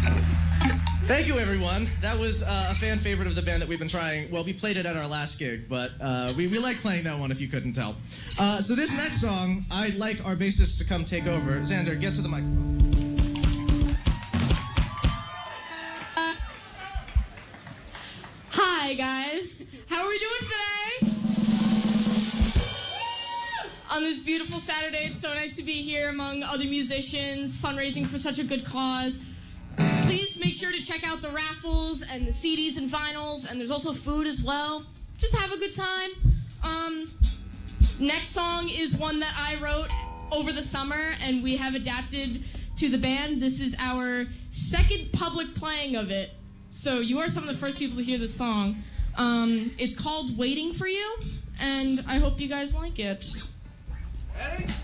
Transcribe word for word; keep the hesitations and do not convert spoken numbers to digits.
Thank you, everyone. That was uh, a fan favorite of the band that we've been trying. Well, we played it at our last gig, but uh, we, we like playing that one, if you couldn't tell. Uh, so this next song, I'd like our bassist to come take over. Xander, get to the microphone. Hi, guys. How are we doing today? On this beautiful Saturday, it's so nice to be here among other musicians, fundraising for such a good cause. Please make sure to check out the raffles and the C Ds and vinyls, and there's also food as well. Just have a good time. Um, next song is one that I wrote over the summer, and we have adapted to the band. This is our second public playing of it, so you are some of the first people to hear this song. Um, it's called Waiting for You, and I hope you guys like it. Ready?